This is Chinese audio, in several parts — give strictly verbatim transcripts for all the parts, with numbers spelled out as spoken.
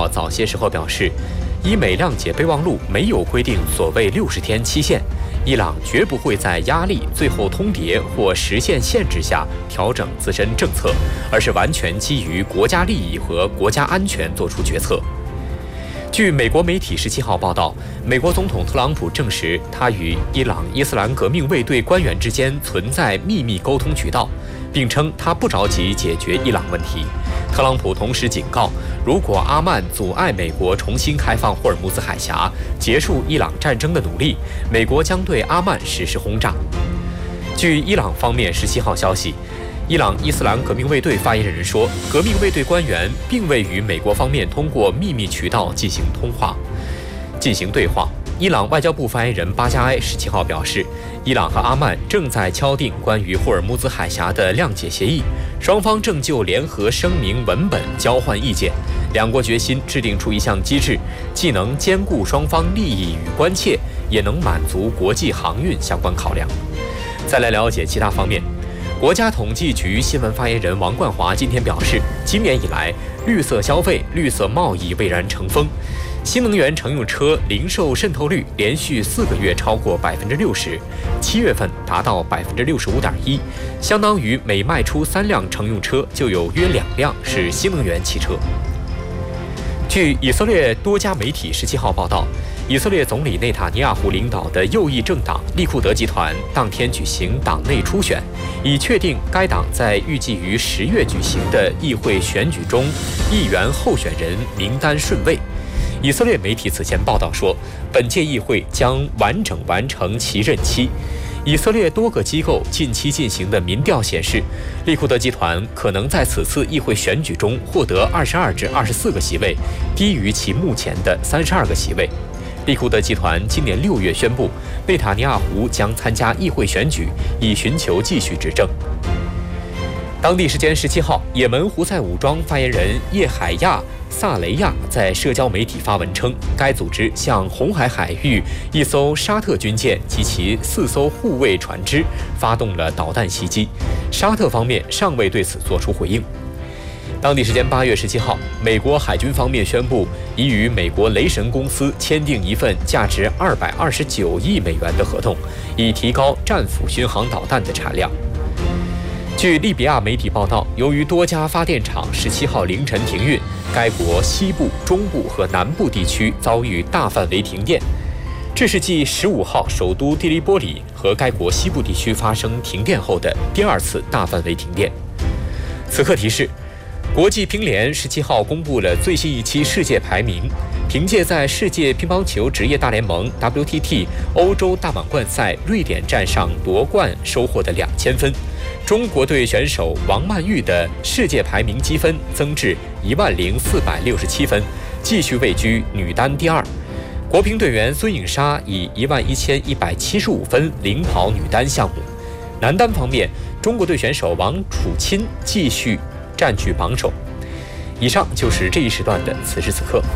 号早些时候表示，伊美谅解备忘录没有规定所谓六十天期限，伊朗绝不会在压力、最后通牒或实现限制下调整自身政策，而是完全基于国家利益和国家安全作出决策。据美国媒体十七号报道，美国总统特朗普证实，他与伊朗伊斯兰革命卫队官员之间存在秘密沟通渠道，并称他不着急解决伊朗问题。特朗普同时警告，如果阿曼阻碍美国重新开放霍尔木兹海峡、结束伊朗战争的努力，美国将对阿曼实施轰炸。据伊朗方面十七号消息，伊朗伊斯兰革命卫队发言人说，革命卫队官员并未与美国方面通过秘密渠道进行通话、进行对话。伊朗外交部发言人巴加埃十七号表示，伊朗和阿曼正在敲定关于霍尔木兹海峡的谅解协议，双方正就联合声明文本交换意见，两国决心制定出一项机制，既能兼顾双方利益与关切，也能满足国际航运相关考量。再来了解其他方面。国家统计局新闻发言人王冠华今天表示，今年以来，绿色消费、绿色贸易蔚然成风，新能源乘用车零售渗透率连续四个月超过百分之六十，七月份达到百分之六十五点一，相当于每卖出三辆乘用车就有约两辆是新能源汽车。据以色列多家媒体十七号报道，以色列总理内塔尼亚胡领导的右翼政党利库德集团当天举行党内初选，以确定该党在预计于十月举行的议会选举中议员候选人名单顺位。以色列媒体此前报道说，本届议会将完整完成其任期。以色列多个机构近期进行的民调显示，利库德集团可能在此次议会选举中获得二十二至二十四个席位，低于其目前的三十二个席位。利库德集团今年六月宣布，内塔尼亚胡将参加议会选举，以寻求继续执政。当地时间十七号，也门胡塞武装发言人叶海亚·萨雷亚在社交媒体发文称，该组织向红海海域一艘沙特军舰及其四艘护卫船只发动了导弹袭击，沙特方面尚未对此作出回应。当地时间八月十七号，美国海军方面宣布，已与美国雷神公司签订一份价值二百二十九亿美元的合同，以提高战斧巡航导弹的产量。据利比亚媒体报道，由于多家发电厂十七号凌晨停运，该国西部、中部和南部地区遭遇大范围停电。这是继十五号首都蒂利波里和该国西部地区发生停电后的第二次大范围停电。此刻提示，国际乒联十七号公布了最新一期世界排名，凭借在世界乒乓球职业大联盟 W T T 欧洲大满贯赛瑞典站上夺冠收获的两千分，中国队选手王曼玉的世界排名积分增至一万零四百六十七分，继续位居女单第二。国乒队员孙颖莎以一万一千一百七十五分领跑女单项目。男单方面，中国队选手王楚钦继续占据榜首。以上就是这一时段的此时此刻。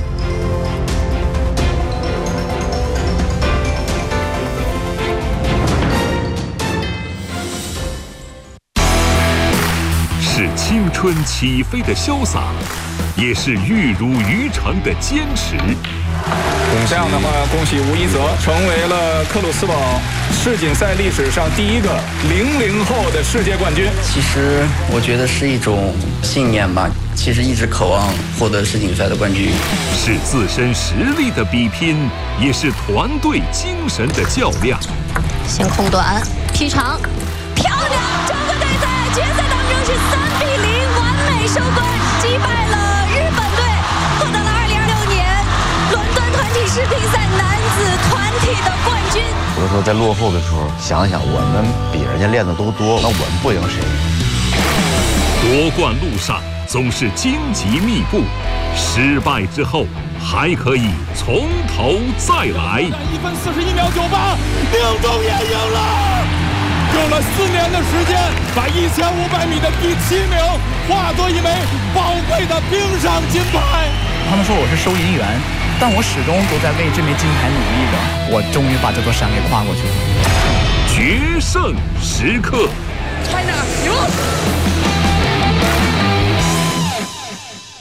是青春起飞的潇洒，也是玉汝于成的坚持。 这样的话，恭喜吴一泽成为了克鲁斯堡世锦赛历史上第一个零零后的世界冠军。 其实我觉得是一种信念吧，其实一直渴望获得世锦赛的冠军。 是自身实力的比拼，也是团队精神的较量。 先空短劈长，漂亮！中国队在决赛当中是三比零完美收官，击败了日本队，获得了二零二六年伦敦团体世乒赛男子团体的冠军。 有的时候在落后的时候，想想我们比人家练的都多，那我们不赢谁？ 夺冠路上总是荆棘密布，失败之后还可以从头再来。 一分四十一秒九八，宁中也赢了。用了四年的时间，把一千五百米的第七名化作一枚宝贵的冰上金牌。 他们说我是收银员，但我始终都在为这枚金牌努力着。我终于把这座山给跨过去了。 决胜时刻。 China，牛！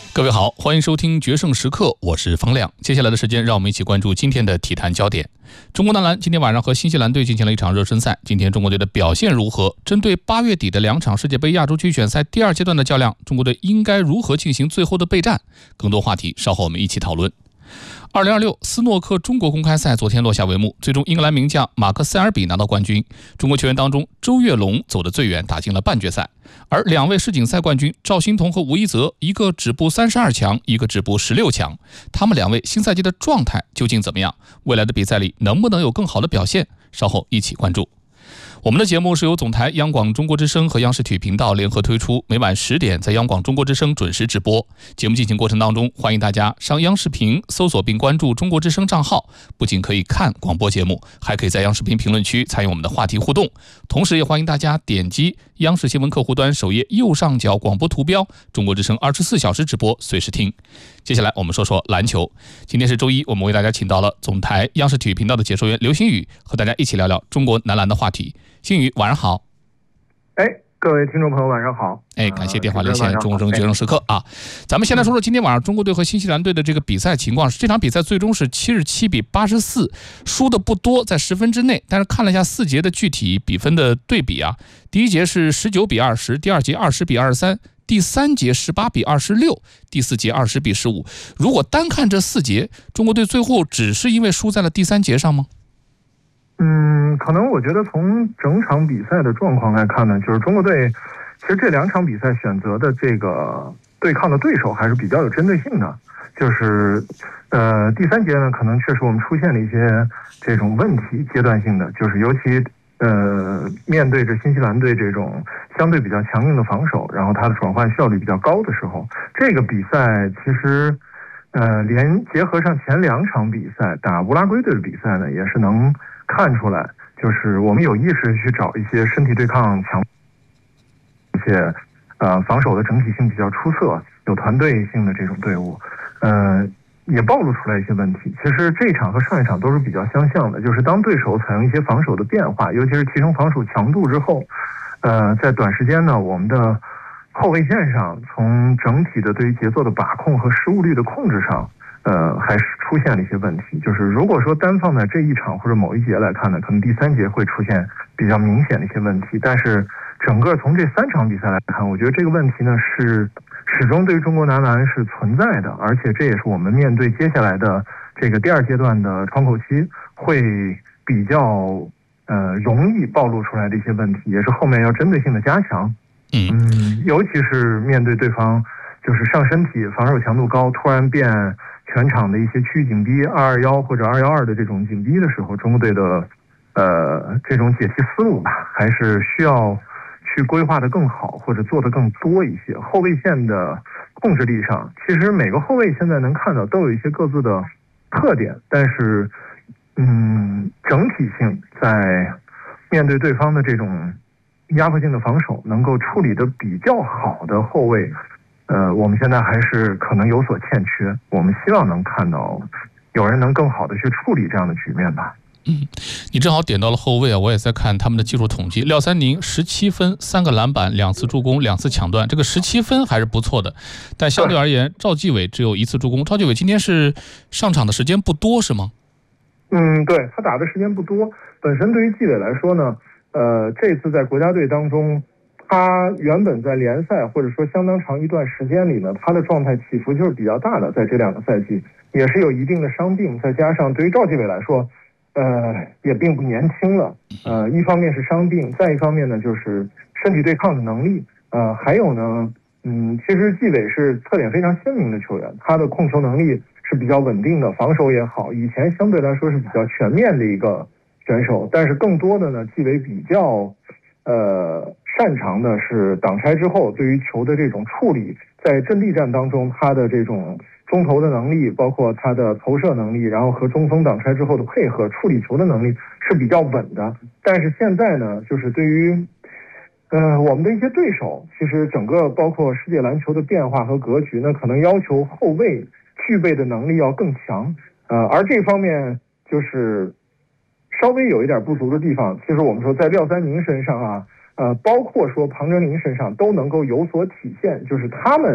各位好，欢迎收听决胜时刻，我是方亮。接下来的时间，让我们一起关注今天的体坛焦点。中国男篮今天晚上和新西兰队进行了一场热身赛，今天中国队的表现如何？针对八月底的两场世界杯亚洲区选赛第二阶段的较量，中国队应该如何进行最后的备战？更多话题稍后我们一起讨论。二零二六斯诺克中国公开赛昨天落下帷幕，最终英格兰名将马克塞尔比拿到冠军。中国球员当中，周跃龙走得最远，打进了半决赛。而两位世锦赛冠军赵欣彤和吴一泽，一个止步三十二强，一个止步十六强。他们两位新赛季的状态究竟怎么样？未来的比赛里能不能有更好的表现？稍后一起关注。我们的节目是由总台央广中国之声和央视体育频道联合推出，每晚十点在央广中国之声准时直播。节目进行过程当中，欢迎大家上央视频搜索并关注中国之声账号，不仅可以看广播节目，还可以在央视频评论区参与我们的话题互动。同时也欢迎大家点击央视新闻客户端首页右上角广播图标，中国之声二十四小时直播，随时听。接下来我们说说篮球。今天是周一，我们为大家请到了总台央视体育频道的解说员刘星宇，和大家一起聊聊中国男篮的话题。星宇，晚上好。 哎，各位听众朋友，晚上好。 哎，感谢电话连线中国之声决胜时刻啊。咱们先来说说今天晚上中国队和新西兰队的这个比赛情况。这场比赛最终是七十七比八十四，输的不多，在十分之内。但是看了一下四节的具体比分的对比啊，第一节是十九比二十，第二节二十比二十三，第三节十八比二十六，第四节二十比十五。如果单看这四节，中国队最后只是因为输在了第三节上吗？ 嗯，可能我觉得从整场比赛的状况来看呢，就是中国队其实这两场比赛选择的这个对抗的对手还是比较有针对性的。就是呃第三节呢，可能确实我们出现了一些这种问题，阶段性的，就是尤其呃面对着新西兰队这种相对比较强硬的防守，然后它的转换效率比较高的时候，这个比赛其实呃连结合上前两场比赛打乌拉圭队的比赛呢，也是能看出来，就是我们有意识去找一些身体对抗强，而且呃防守的整体性比较出色、有团队性的这种队伍，呃也暴露出来一些问题。其实这一场和上一场都是比较相像的，就是当对手采用一些防守的变化，尤其是提升防守强度之后，呃在短时间呢，我们的后卫线上从整体的对于节奏的把控和失误率的控制上，呃，还是出现了一些问题。就是如果说单放在这一场或者某一节来看呢，可能第三节会出现比较明显的一些问题。但是整个从这三场比赛来看，我觉得这个问题呢是始终对于中国男篮是存在的，而且这也是我们面对接下来的这个第二阶段的窗口期会比较呃容易暴露出来的一些问题，也是后面要针对性的加强。嗯，尤其是面对对方就是上身体防守强度高，突然变全场的一些区域紧逼二二一或者二一二的这种紧逼的时候，中国队的呃这种解题思路吧，还是需要去规划的更好，或者做的更多一些。后卫线的控制力上，其实每个后卫现在能看到都有一些各自的特点，但是嗯整体性在面对对方的这种压迫性的防守能够处理的比较好的后卫，呃，我们现在还是可能有所欠缺。我们希望能看到有人能更好的去处理这样的局面吧。 嗯，你正好点到了后卫啊，我也在看他们的技术统计。廖三宁十七分，三个篮板，两次助攻，两次抢断，这个十七分还是不错的。但相对而言，赵继伟只有一次助攻。赵继伟今天是上场的时间不多，是吗？ 嗯，对，他打的时间不多。本身对于继伟来说呢，呃，这次在国家队当中，他原本在联赛或者说相当长一段时间里呢，他的状态起伏就是比较大的，在这两个赛季也是有一定的伤病，再加上对于赵继伟来说，呃，也并不年轻了，呃，一方面是伤病，再一方面呢就是身体对抗的能力，呃，还有呢，嗯，其实继伟是特点非常鲜明的球员，他的控球能力是比较稳定的，防守也好，以前相对来说是比较全面的一个选手，但是更多的呢，继伟比较呃擅长的是挡拆之后对于球的这种处理，在阵地战当中他的这种中投的能力，包括他的投射能力，然后和中锋挡拆之后的配合处理球的能力是比较稳的。但是现在呢，就是对于呃我们的一些对手，其实整个包括世界篮球的变化和格局呢，可能要求后卫具备的能力要更强，呃而这方面就是稍微有一点不足的地方，其实我们说在廖三宁身上啊，呃，包括说庞真林身上都能够有所体现，就是他们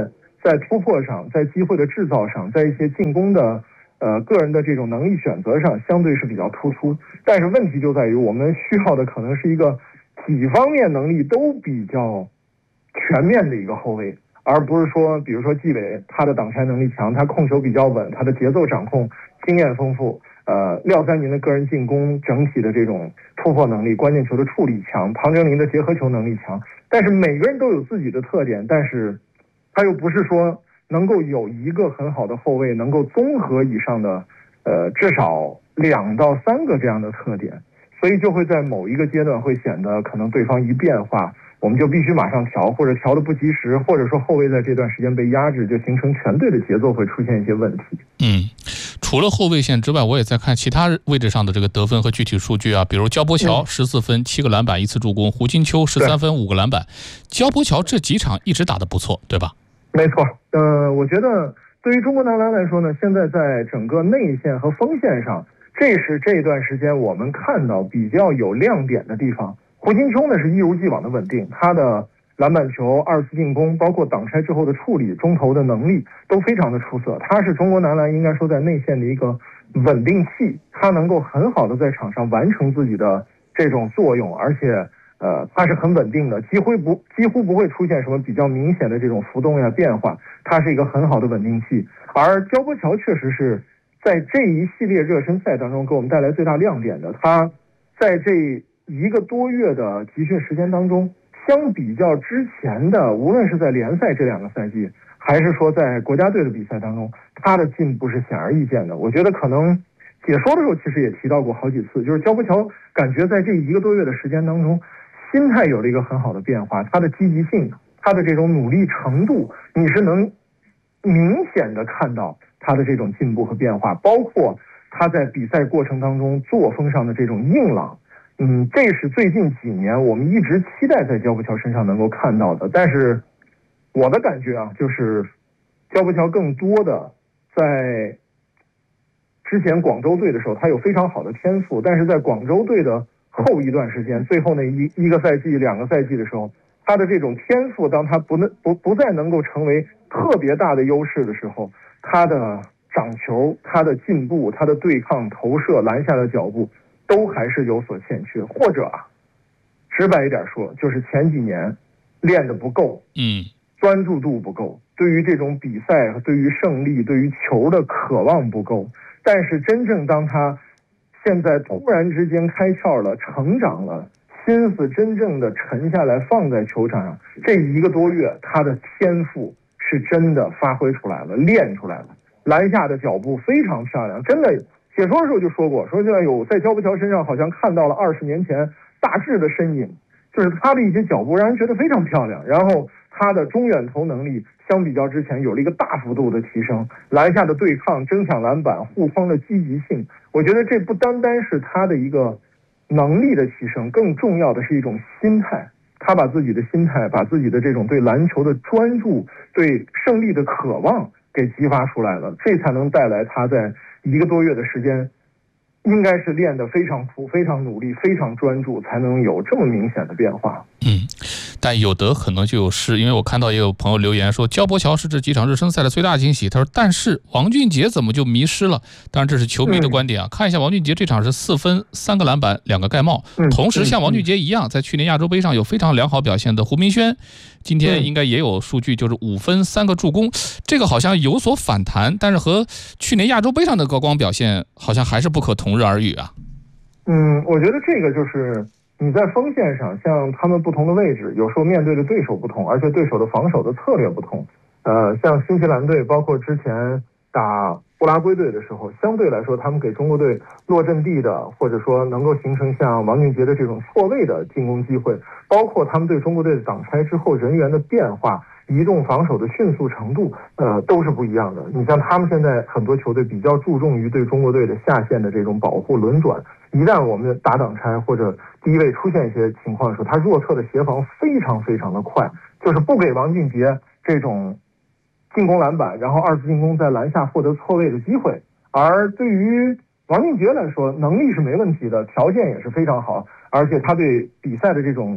在突破上，在机会的制造上，在一些进攻的呃个人的这种能力选择上，相对是比较突出。但是问题就在于，我们需要的可能是一个几方面能力都比较全面的一个后卫，而不是说，比如说季伟，他的挡拆能力强，他控球比较稳，他的节奏掌控经验丰富。呃，廖三宁的个人进攻整体的这种突破能力、关键球的处理强，庞哲林的结合球能力强。但是每个人都有自己的特点，但是他又不是说能够有一个很好的后卫能够综合以上的，呃，至少两到三个这样的特点，所以就会在某一个阶段会显得可能对方一变化，我们就必须马上调，或者调的不及时，或者说后卫在这段时间被压制，就形成全队的节奏会出现一些问题。 嗯，除了后卫线之外，我也在看其他位置上的这个得分和具体数据啊，比如焦波乔十四分、七个篮板、一次助攻；胡金秋十三分、五个篮板。焦波乔这几场一直打得不错，对吧？ 没错，呃，我觉得对于中国男篮来说呢，现在在整个内线和锋线上，这是这段时间我们看到比较有亮点的地方。胡金秋呢是一如既往的稳定，他的篮板球、二次进攻，包括挡拆之后的处理、中投的能力都非常的出色。他是中国男篮应该说在内线的一个稳定器，他能够很好的在场上完成自己的这种作用，而且呃他是很稳定的，几乎不几乎不会出现什么比较明显的这种浮动呀变化，他是一个很好的稳定器。而焦波乔确实是在这一系列热身赛当中给我们带来最大亮点的，他在这一个多月的集训时间当中，相比较之前的，无论是在联赛这两个赛季，还是说在国家队的比赛当中，他的进步是显而易见的。我觉得可能解说的时候其实也提到过好几次，就是焦波乔感觉在这一个多月的时间当中，心态有了一个很好的变化，他的积极性，他的这种努力程度，你是能明显的看到他的这种进步和变化，包括他在比赛过程当中作风上的这种硬朗。嗯，这是最近几年我们一直期待在焦波乔身上能够看到的。但是我的感觉啊，就是焦波乔更多的在之前广州队的时候，他有非常好的天赋，但是在广州队的后一段时间，最后那一一个赛季、两个赛季的时候，他的这种天赋，当他不能不不再能够成为特别大的优势的时候，他的掌球、他的进步、他的对抗、投射、篮下的脚步，都还是有所欠缺，或者啊，直白一点说，就是前几年练得不够， 嗯， 专注度不够，对于这种比赛、对于胜利、对于球的渴望不够。但是真正当他现在突然之间开窍了、成长了，心思真正的沉下来放在球场上，这一个多月他的天赋是真的发挥出来了、练出来了，篮下的脚步非常漂亮，真的。解说的时候就说过，说现在有在焦波乔身上好像看到了二十年前大致的身影，就是他的一些脚步让人觉得非常漂亮，然后他的中远投能力相比较之前有了一个大幅度的提升，篮下的对抗、争抢篮板、护框的积极性，我觉得这不单单是他的一个能力的提升，更重要的是一种心态，他把自己的心态，把自己的这种对篮球的专注、对胜利的渴望给激发出来了，这才能带来他在一个多月的时间，应该是练得非常苦、非常努力、非常专注，才能有这么明显的变化。 嗯，但有得可能就有失，因为我看到也有朋友留言说，焦波乔是这几场热身赛的最大惊喜。他说，但是王俊杰怎么就迷失了？当然这是球迷的观点啊。嗯、看一下王俊杰这场是四分、三个篮板、两个盖帽。嗯、同时，像王俊杰一样，在去年亚洲杯上有非常良好表现的胡明轩，今天应该也有数据，就是五分、三个助攻，这个好像有所反弹，但是和去年亚洲杯上的高光表现好像还是不可同日而语啊。 嗯，我觉得这个就是你在锋线上，像他们不同的位置，有时候面对的对手不同，而且对手的防守的策略不同。呃，像新西兰队，包括之前打乌拉圭队的时候，相对来说他们给中国队落阵地的，或者说能够形成像王俊杰的这种错位的进攻机会，包括他们对中国队的挡拆之后人员的变化、移动防守的迅速程度，呃，都是不一样的。你像他们现在很多球队比较注重于对中国队的下线的这种保护轮转，一旦我们打挡拆或者低位出现一些情况的时候，他弱侧的协防非常非常的快，就是不给王俊杰这种进攻篮板，然后二次进攻在篮下获得错位的机会。而对于王俊杰来说，能力是没问题的，条件也是非常好，而且他对比赛的这种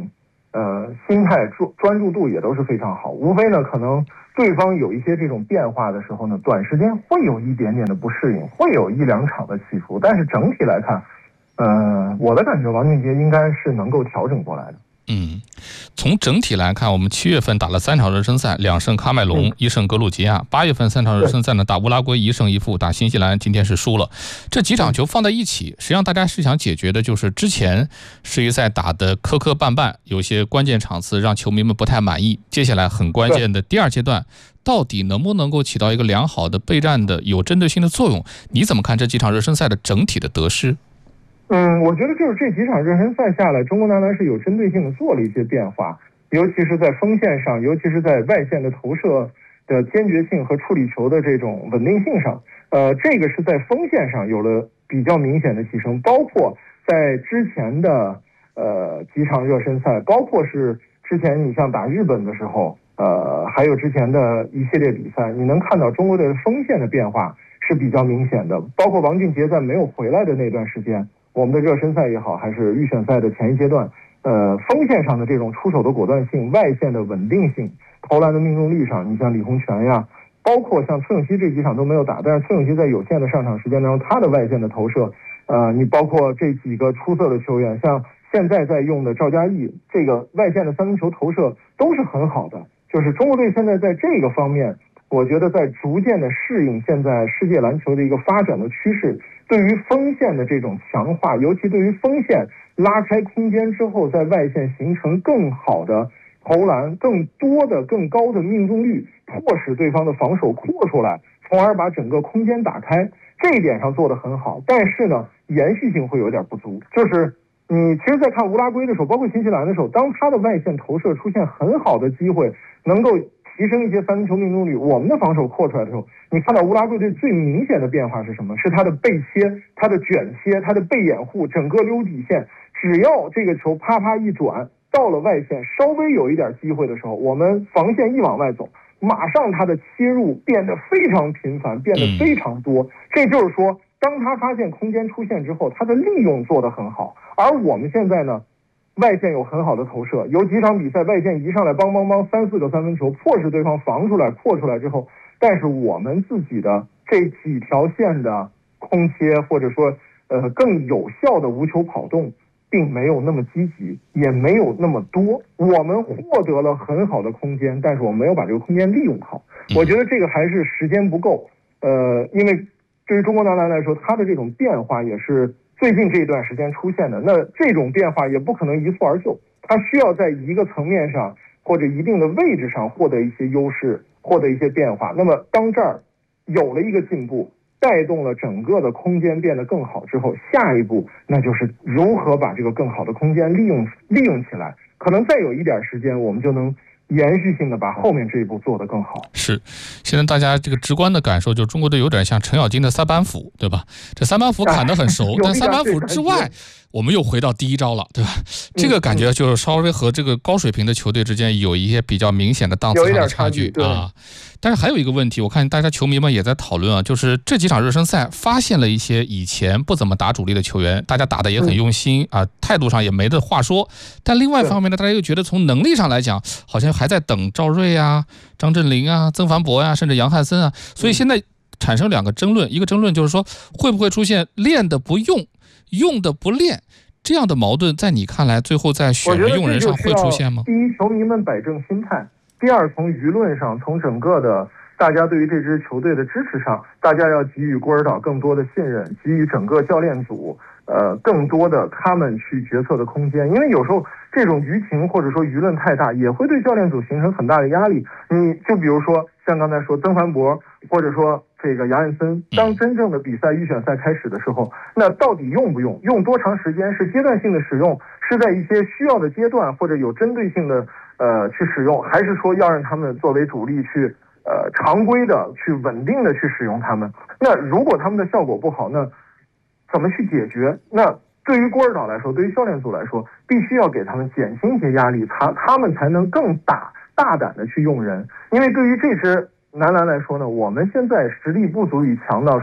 呃，心态专专注度也都是非常好。无非呢，可能对方有一些这种变化的时候呢，短时间会有一点点的不适应，会有一两场的起伏，但是整体来看，呃，我的感觉王俊杰应该是能够调整过来的。 嗯，从整体来看，我们七月份打了三场热身赛，两胜喀麦隆，嗯、一胜格鲁吉亚。八月份三场热身赛呢，打乌拉圭一胜一负，打新西兰今天是输了。这几场球放在一起，实际上大家是想解决的就是之前世预赛打的磕磕绊绊，有些关键场次让球迷们不太满意。接下来很关键的第二阶段，到底能不能够起到一个良好的备战的有针对性的作用？你怎么看这几场热身赛的整体的得失？ 嗯，我觉得就是这几场热身赛下来，中国男篮是有针对性的做了一些变化，尤其是在锋线上，尤其是在外线的投射的坚决性和处理球的这种稳定性上，呃，这个是在锋线上有了比较明显的提升，包括在之前的呃几场热身赛，包括是之前你像打日本的时候，呃，还有之前的一系列比赛，你能看到中国队锋线的变化是比较明显的，包括王俊杰在没有回来的那段时间。我们的热身赛也好，还是预选赛的前一阶段，呃，锋线上的这种出手的果断性、外线的稳定性、投篮的命中率上，你像李洪权呀，包括像崔永熙这几场都没有打，但是崔永熙在有限的上场时间当中，他的外线的投射，呃，你包括这几个出色的球员，像现在在用的赵嘉译，这个外线的三分球投射都是很好的。就是中国队现在在这个方面，我觉得在逐渐的适应现在世界篮球的一个发展的趋势。对于锋线的这种强化，尤其对于锋线拉开空间之后，在外线形成更好的投篮、更多的、更高的命中率，迫使对方的防守扩出来，从而把整个空间打开。这一点上做得很好，但是呢，延续性会有点不足。就是你其实在看乌拉圭的时候，包括新西兰的时候，当他的外线投射出现很好的机会，能够提升一些三分球命中率，我们的防守扩出来的时候，你看到乌拉圭队最明显的变化是什么？是他的背切、他的卷切、他的背掩护，整个溜底线，只要这个球啪啪一转到了外线，稍微有一点机会的时候，我们防线一往外走，马上他的切入变得非常频繁，变得非常多。这就是说，当他发现空间出现之后，他的利用做得很好。而我们现在呢，外线有很好的投射，有几场比赛外线一上来邦邦邦三四个三分球，迫使对方防出来扩出来之后，但是我们自己的这几条线的空切或者说呃更有效的无球跑动并没有那么积极，也没有那么多。我们获得了很好的空间，但是我们没有把这个空间利用好。我觉得这个还是时间不够。呃，因为对于中国男篮来说，它的这种变化也是最近这一段时间出现的。那这种变化也不可能一蹴而就，它需要在一个层面上或者一定的位置上获得一些优势，获得一些变化。那么当这儿有了一个进步，带动了整个的空间变得更好之后，下一步那就是如何把这个更好的空间利用利用起来。可能再有一点时间，我们就能延续性的把后面这一步做得更好。 是，现在大家这个直观的感受就是中国队有点像陈小金的三板斧，对吧？这三板斧砍得很熟，但三板斧之外，我们又回到第一招了，对吧？这个感觉就是稍微和这个高水平的球队之间有一些比较明显的档次上的差距啊。但是还有一个问题，我看大家球迷们也在讨论啊，就是这几场热身赛发现了一些以前不怎么打主力的球员，大家打得也很用心啊，态度上也没得话说。但另外一方面呢，大家又觉得从能力上来讲，好像还在等赵睿啊、张镇麟啊、曾凡博呀、啊，甚至杨汉森啊。所以现在产生两个争论，一个争论就是说，会不会出现练的不用，用的不练这样的矛盾？在你看来，最后在选人用人上会出现吗？ 第一，球迷们摆正心态。第二，从舆论上，从整个的大家对于这支球队的支持上，大家要给予郭尔导更多的信任，给予整个教练组呃更多的他们去决策的空间。因为有时候这种舆情或者说舆论太大，也会对教练组形成很大的压力。你就比如说像刚才说曾凡博，或者说这个杨汉森，当真正的比赛预选赛开始的时候，那到底用不用？用多长时间？是阶段性的使用，是在一些需要的阶段或者有针对性的呃去使用，还是说要让他们作为主力去呃常规的去稳定的去使用他们？那如果他们的效果不好，那怎么去解决？那对于郭尔导来说，对于教练组来说，必须要给他们减轻一些压力，他他们才能更大大胆的去用人。因为对于这支男篮来说呢，我们现在实力不足以强到说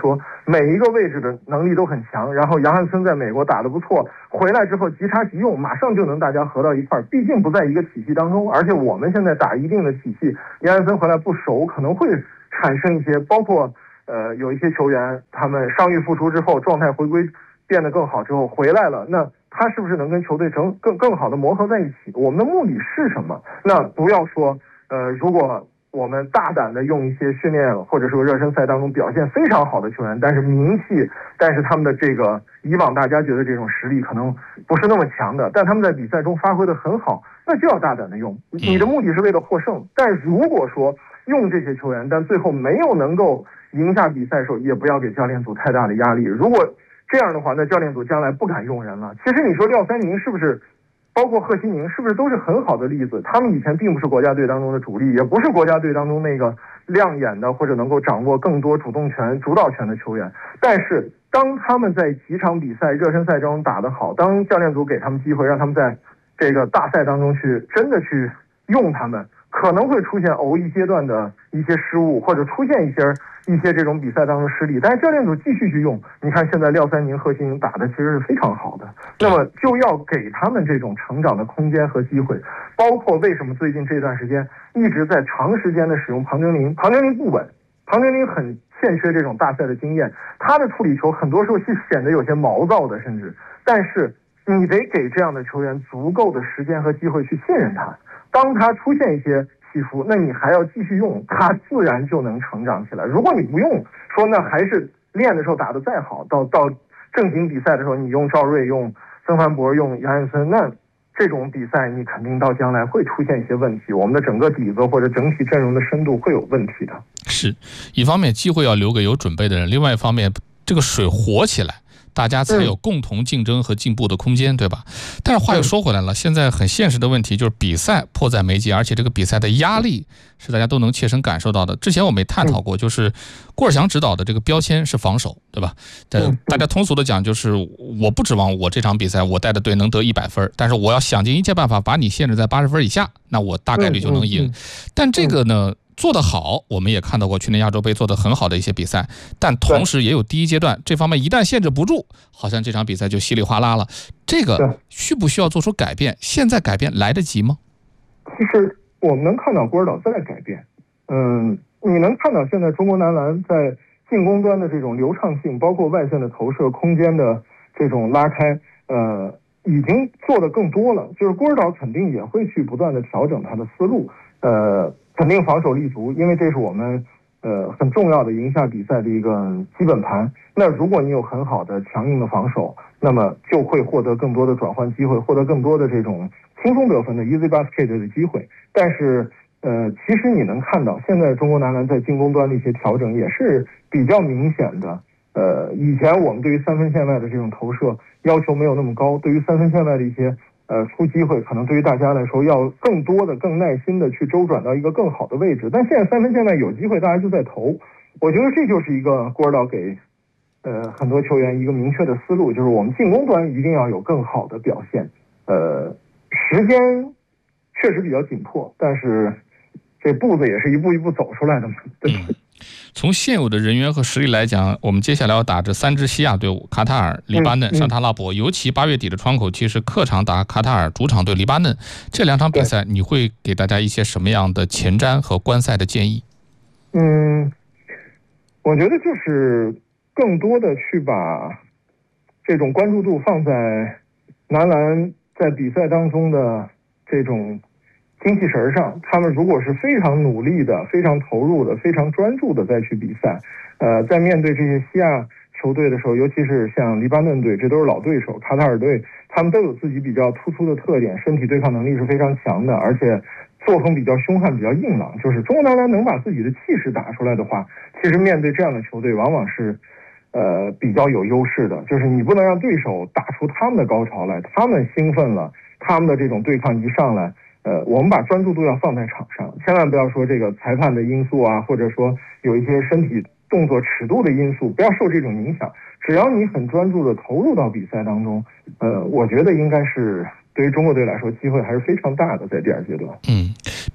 每一个位置的能力都很强。然后杨汉森在美国打得不错，回来之后即插即用，马上就能大家合到一块儿。毕竟不在一个体系当中，而且我们现在打一定的体系，杨汉森回来不熟，可能会产生一些，包括呃有一些球员他们伤愈复出之后，状态回归变得更好之后回来了，那他是不是能跟球队成更更好的磨合在一起？我们的目的是什么？那不要说呃如果我们大胆的用一些训练或者说热身赛当中表现非常好的球员，但是名气，但是他们的这个以往大家觉得这种实力可能不是那么强的，但他们在比赛中发挥的很好，那就要大胆的用。你的目的是为了获胜，但如果说用这些球员，但最后没有能够赢下比赛的时候，也不要给教练组太大的压力。如果这样的话，那教练组将来不敢用人了。其实你说廖三宁是不是？包括贺新宁是不是都是很好的例子？他们以前并不是国家队当中的主力，也不是国家队当中那个亮眼的或者能够掌握更多主动权、主导权的球员。但是当他们在几场比赛、热身赛中打得好，当教练组给他们机会，让他们在这个大赛当中去真的去用他们，可能会出现偶一阶段的一些失误，或者出现一些一些这种比赛当中失利，但是教练组继续去用。你看现在廖三宁、贺新宁打的其实是非常好的，那么就要给他们这种成长的空间和机会。包括为什么最近这段时间一直在长时间的使用庞정林，庞정林不稳，庞정林很欠缺这种大赛的经验，他的处理球很多时候是显得有些毛躁的，甚至，但是你得给这样的球员足够的时间和机会去信任他。当他出现一些起伏，那你还要继续用，他自然就能成长起来。如果你不用，说那还是练的时候打得再好，到到正经比赛的时候，你用赵睿、用曾凡博、用杨汉森，那这种比赛你肯定到将来会出现一些问题，我们的整个底子或者整体阵容的深度会有问题的。 是一方面机会要留给有准备的人，另外一方面这个水活起来，大家才有共同竞争和进步的空间，对吧？但是话又说回来了，现在很现实的问题就是比赛迫在眉睫，而且这个比赛的压力是大家都能切身感受到的。之前我们也探讨过，就是郭尔祥指导的这个标签是防守，对吧？大家通俗的讲就是，我不指望我这场比赛我带的队能得一百分，但是我要想尽一切办法把你限制在八十分以下，那我大概率就能赢。但这个呢，做得好，我们也看到过去年亚洲杯做得很好的一些比赛，但同时也有第一阶段这方面一旦限制不住，好像这场比赛就稀里哗啦了。这个需不需要做出改变？现在改变来得及吗？ 其实我们能看到郭指导在改变，嗯，你能看到现在中国男篮在进攻端的这种流畅性，包括外线的投射、空间的这种拉开，呃，已经做得更多了。就是郭指导肯定也会去不断的调整他的思路，呃。肯定防守立足，因为这是我们呃很重要的赢下比赛的一个基本盘。那如果你有很好的强硬的防守，那么就会获得更多的转换机会，获得更多的这种轻松得分的 easy basket 的机会。但是呃，其实你能看到现在中国男篮在进攻端的一些调整也是比较明显的。呃，以前我们对于三分线外的这种投射要求没有那么高，对于三分线外的一些呃，出机会可能对于大家来说要更多的、更耐心的去周转到一个更好的位置。但现在三分线外有机会，大家就在投。我觉得这就是一个郭指导给呃很多球员一个明确的思路，就是我们进攻端一定要有更好的表现。呃，时间确实比较紧迫，但是这步子也是一步一步走出来的嘛。对。 嗯，从现有的人员和实力来讲，我们接下来要打这三支西亚队伍：卡塔尔、黎巴嫩、沙特阿拉伯。尤其八月底的窗口期是客场打卡塔尔，主场对黎巴嫩。这两场比赛，你会给大家一些什么样的前瞻和观赛的建议？ 嗯，我觉得就是更多的去把这种关注度放在男篮在比赛当中的这种精气神上。他们如果是非常努力的、非常投入的、非常专注的再去比赛，呃，在面对这些西亚球队的时候，尤其是像黎巴嫩队，这都是老对手，卡塔尔队，他们都有自己比较突出的特点，身体对抗能力是非常强的，而且作风比较凶悍、比较硬朗。就是中国男篮能把自己的气势打出来的话，其实面对这样的球队，往往是呃比较有优势的。就是你不能让对手打出他们的高潮来，他们兴奋了，他们的这种对抗一上来。呃，我们把专注度要放在场上，千万不要说这个裁判的因素啊，或者说有一些身体动作尺度的因素，不要受这种影响。只要你很专注的投入到比赛当中，呃，我觉得应该是对于中国队来说，机会还是非常大的，在第二阶段。 嗯，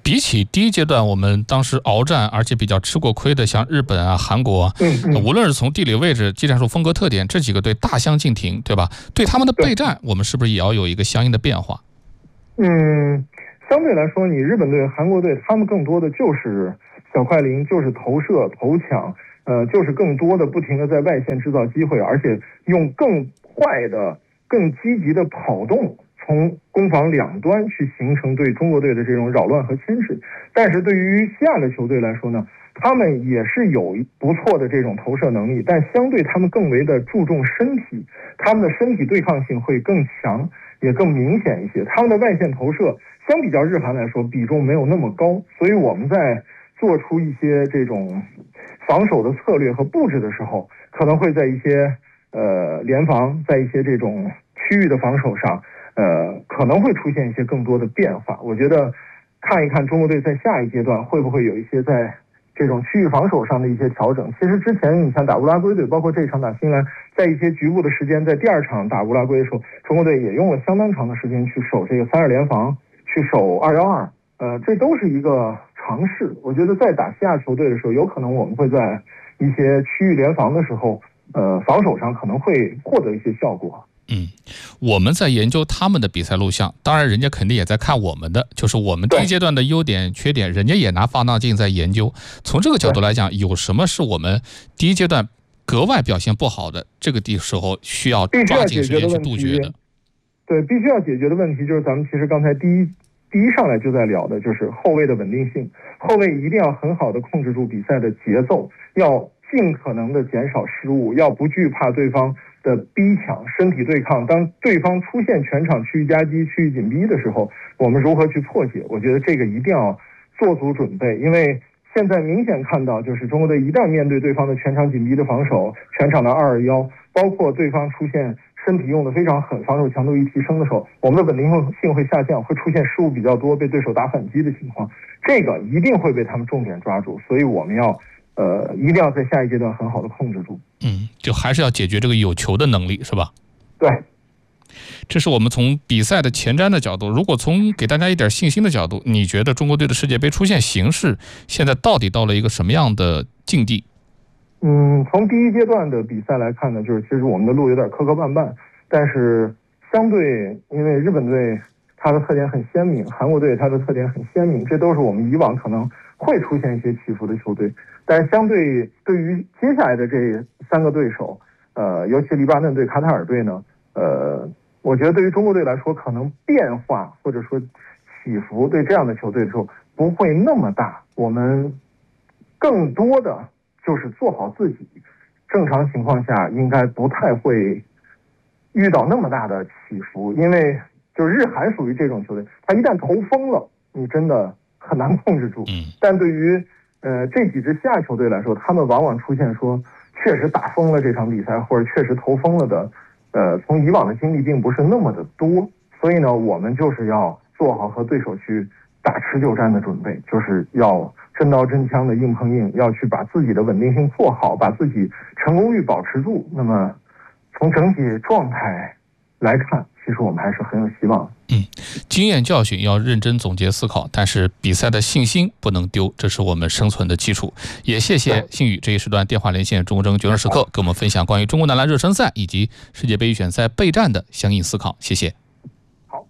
比起第一阶段我们当时鏖战而且比较吃过亏的像日本啊、韩国啊， 嗯嗯、 无论是从地理位置、技战术风格特点这几个队大相径庭，对吧？对他们的备战，我们是不是也要有一个相应的变化？ 嗯，相对来说，你日本队、韩国队，他们更多的就是小快灵，就是投射、投抢，呃，就是更多的不停的在外线制造机会，而且用更快的、更积极的跑动，从攻防两端去形成对中国队的这种扰乱和牵制。但是对于西亚的球队来说呢，他们也是有不错的这种投射能力，但相对他们更为的注重身体，他们的身体对抗性会更强，也更明显一些。他们的外线投射相比较日韩来说比重没有那么高，所以我们在做出一些这种防守的策略和布置的时候，可能会在一些呃联防，在一些这种区域的防守上，呃可能会出现一些更多的变化。我觉得看一看中国队在下一阶段会不会有一些在这种区域防守上的一些调整。其实之前你像打乌拉圭队，包括这场打新西兰，在一些局部的时间，在第二场打乌拉圭的时候，中国队也用了相当长的时间去守这个三二联防，去守二幺二，呃，这都是一个尝试。我觉得在打西亚球队的时候，有可能我们会在一些区域联防的时候，呃，防守上可能会获得一些效果。 嗯，我们在研究他们的比赛录像，当然人家肯定也在看我们的，就是我们第一阶段的优点缺点，人家也拿放大镜在研究。从这个角度来讲，有什么是我们第一阶段格外表现不好的，这个地时候需要抓紧时间去杜绝的。 对，必须要解决的问题就是咱们其实刚才第一第一上来就在聊的，就是后卫的稳定性，后卫一定要很好的控制住比赛的节奏，要尽可能的减少失误，要不惧怕对方的逼抢、身体对抗。当对方出现全场区域夹击、区域紧逼的时候，我们如何去破解？我觉得这个一定要做足准备，因为现在明显看到，就是中国队一旦面对对方的全场紧逼的防守，全场的二二幺，包括对方出现身体用的非常狠，防守强度一提升的时候，我们的稳定性会下降，会出现失误比较多，被对手打反击的情况，这个一定会被他们重点抓住，所以我们要呃一定要在下一阶段很好的控制住。 嗯，就还是要解决这个有球的能力，是吧？ 对， 这是我们从比赛的前瞻的角度。如果从给大家一点信心的角度，你觉得中国队的世界杯出现形势现在到底到了一个什么样的境地？ 嗯，从第一阶段的比赛来看呢，就是其实我们的路有点磕磕绊绊，但是相对因为日本队它的特点很鲜明，韩国队它的特点很鲜明，这都是我们以往可能会出现一些起伏的球队。但是相对对于接下来的这三个对手，呃，尤其黎巴嫩队、卡塔尔队呢，呃，我觉得对于中国队来说，可能变化或者说起伏对这样的球队的时候不会那么大，我们更多的就是做好自己，正常情况下应该不太会遇到那么大的起伏，因为就是日韩属于这种球队，他一旦头疯了，你真的很难控制住。但对于呃这几支西亚球队来说，他们往往出现说确实打疯了这场比赛，或者确实头疯了的，呃，从以往的经历并不是那么的多，所以呢，我们就是要做好和对手去打持久战的准备，就是要真刀真枪的硬碰硬，要去把自己的稳定性做好，把自己成功率保持住。那么从整体状态来看，其实我们还是很有希望。 嗯，经验教训要认真总结思考，但是比赛的信心不能丢，这是我们生存的基础。也谢谢信宇这一时段电话连线中国争决胜时刻，跟我们分享关于中国男篮热身赛以及世界杯预选赛备战的相应思考。谢谢。 好。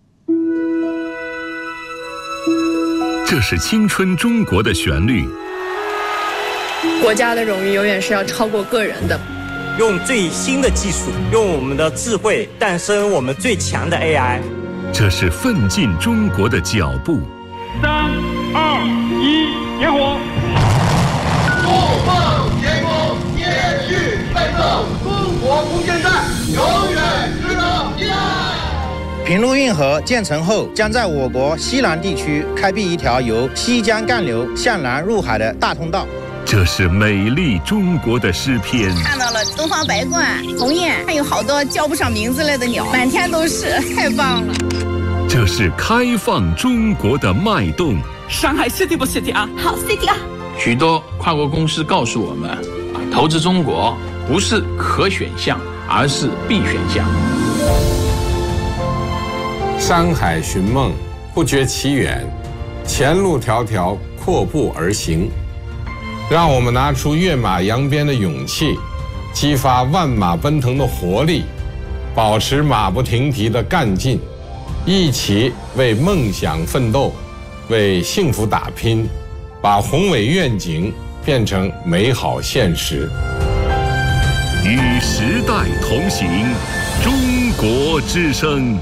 这是青春中国的旋律。 国家的荣誉永远是要超过个人的。 用最新的技术，用我们的智慧诞生我们最强的 A I。 这是奋进中国的脚步。 三二一，点火！ 不放前功，延续奋斗，中国空间站永远值得依赖。 平陆运河建成后，将在我国西南地区开辟一条由西江干流向南入海的大通道。 这是美丽中国的诗篇。 看到了东方白鹳、鸿雁，还有好多叫不上名字来的鸟，满天都是，太棒了。 这是开放中国的脉动。 上海 City 不 City 啊？ 好 City 啊！ 许多跨国公司告诉我们，投资中国不是可选项，而是必选项。 山海寻梦，不觉其远； 前路迢迢，阔步而行。让我们拿出跃马扬鞭的勇气，激发万马奔腾的活力，保持马不停蹄的干劲，一起为梦想奋斗，为幸福打拼，把宏伟愿景变成美好现实。 与时代同行，中国之声。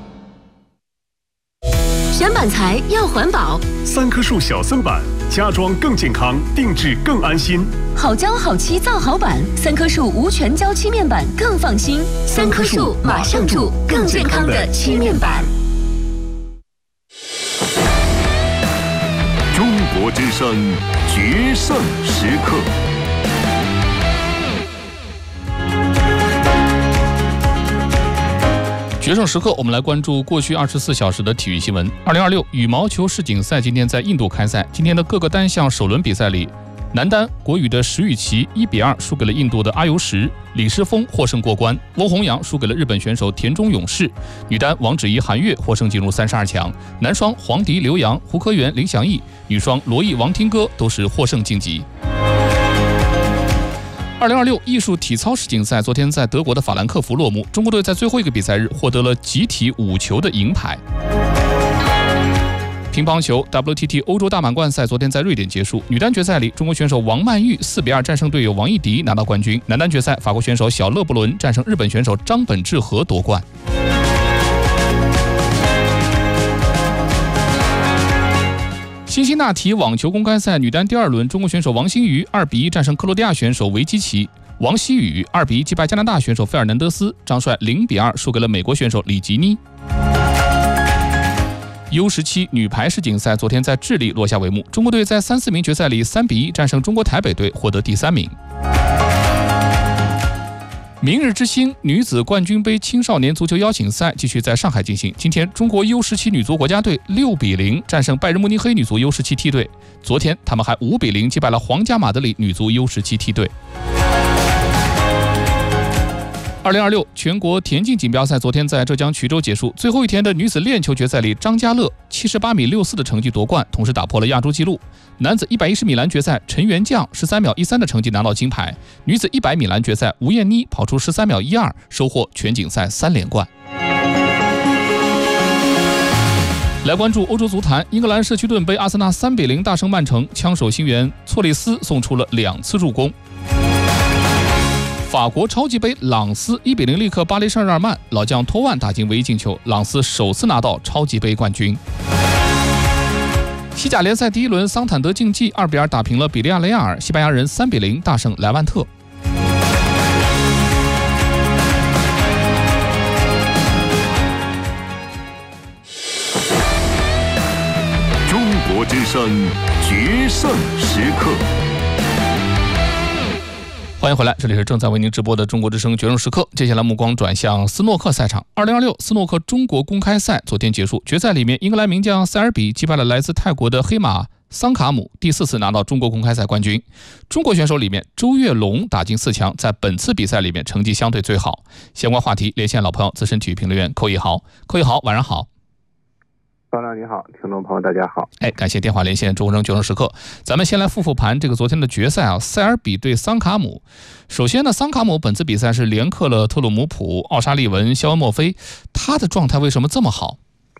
选板材要环保， 三棵树小森板，家装更健康，定制更安心。 好胶好漆造好板，三棵树无全胶漆面板更放心。三棵树马上住更健康的漆面板。 中国之声决胜时刻。 决胜时刻，我们来关注过去二十四小时的体育新闻。二零二六羽毛球世锦赛今天在印度开赛，今天的各个单项首轮比赛里，男单国羽的石宇奇一比二输给了印度的阿尤什，李诗峰获胜过关，翁宏阳输给了日本选手田中勇士。女单王芷怡韩悦获胜进入三十二强，男双黄迪刘洋、胡科元林祥义，女双罗毅王听歌都是获胜晋级。二零二六艺术体操世锦赛昨天在德国的法兰克福落幕，中国队在最后一个比赛日获得了集体五球的银牌。乒乓球 W T T 欧洲大满贯赛昨天在瑞典结束，女单决赛里，中国选手王曼玉四比二战胜队友王艺迪拿到冠军。男单决赛，法国选手小勒布伦战胜日本选手张本智和夺冠。辛辛那提网球公开赛女单第二轮，中国选手王欣瑜二比一战胜克罗地亚选手维基奇，王希雨二比一击败加拿大选手费尔南德斯，张帅零比二输给了美国选手里吉尼。U 十七 女排世锦赛昨天在智利落下帷幕，中国队在三四名决赛里三比一战胜中国台北队，获得第三名。明日之星女子冠军杯青少年足球邀请赛继续在上海进行。今天，中国 U 十七 女足国家队六比零战胜拜仁慕尼黑女足 U 十七 梯队。昨天，他们还五比零击败了皇家马德里女足 U 十七 梯队。二零二六全国田径锦标赛昨天在浙江衢州结束，最后一天的女子链球决赛里，张家乐七十八米六四的成绩夺冠，同时打破了亚洲纪录。男子一百一十米栏决赛，陈元将十三秒一三的成绩拿到金牌。女子一百米栏决赛，吴艳妮跑出十三秒一二，收获全锦赛三连冠。来关注欧洲足坛，英格兰社区盾杯，阿森纳三比零大胜曼城，枪手新援措利斯送出了两次助攻。法国超级杯，朗斯一比零力克巴黎圣日耳曼，老将托万打进唯一进球，朗斯首次拿到超级杯冠军。西甲联赛第一轮，桑坦德竞技二比二打平了比利亚雷亚尔，西班牙人三比零大胜莱万特。 中国之声决胜时刻。 欢迎回来，这里是正在为您直播的中国之声决胜时刻。接下来目光转向斯诺克赛场。二零二六斯诺克中国公开赛昨天结束，决赛里面，英格兰名将塞尔比击败了来自泰国的黑马桑卡姆，第四次拿到中国公开赛冠军。中国选手里面，周跃龙打进四强，在本次比赛里面成绩相对最好。相关话题连线老朋友资深体育评论员寇一豪。寇一豪，晚上好。 方亮你好，听众朋友大家好。 哎，感谢电话连线中国之声决胜时刻。咱们先来复复盘这个昨天的决赛啊，塞尔比对桑卡姆。首先呢，桑卡姆本次比赛是连克了特鲁姆普、奥沙利文、肖恩莫菲，他的状态为什么这么好？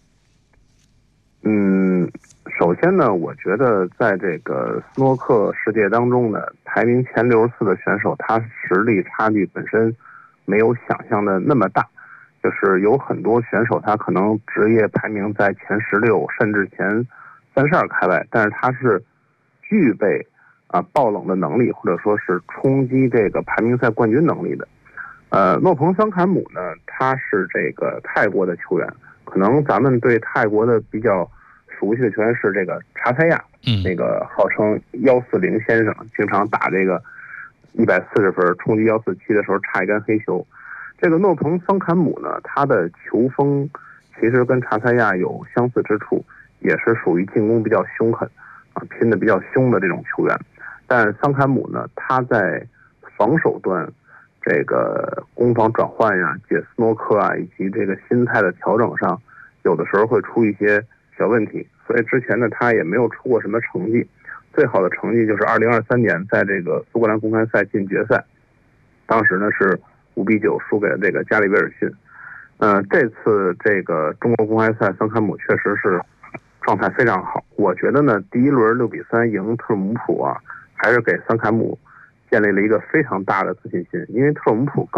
嗯，首先呢，我觉得在这个斯诺克世界当中呢，排名前六十四的选手，他实力差距本身没有想象的那么大。就是有很多选手，他可能职业排名在前十六，甚至前三十二开外，但是他是具备啊爆冷的能力，或者说是冲击这个排名赛冠军能力的。呃，诺彭桑坎姆呢，他是这个泰国的球员，可能咱们对泰国的比较熟悉的球员是这个查塞亚，嗯，那个号称幺四零先生，经常打这个一百四十分，冲击幺四七的时候差一杆黑球。这个诺彭桑坎姆呢，他的球风其实跟查塞亚有相似之处，也是属于进攻比较凶狠啊，拼得比较凶的这种球员。但是桑坎姆呢，他在防守端这个攻防转换呀、解斯诺克啊，以及这个心态的调整上，有的时候会出一些小问题。 所以之前呢他也没有出过什么成绩，最好的成绩就是二零二三年在这个苏格兰公开赛进决赛，当时呢是五比九输给了这个加里威尔逊。呃，这次这个中国公开赛桑坎姆确实是状态非常好，我觉得呢第一轮六比三赢特鲁姆普啊，还是给桑坎姆建立了一个非常大的自信心，因为特鲁姆普刚